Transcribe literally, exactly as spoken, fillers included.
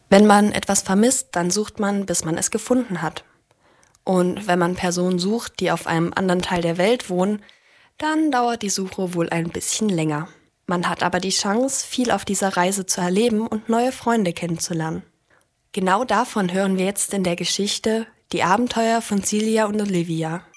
Wenn man etwas vermisst, dann sucht man, bis man es gefunden hat. Und wenn man Personen sucht, die auf einem anderen Teil der Welt wohnen, dann dauert die Suche wohl ein bisschen länger. Man hat aber die Chance, viel auf dieser Reise zu erleben und neue Freunde kennenzulernen. Genau davon hören wir jetzt in der Geschichte Die Abenteuer von Celia und Olivia.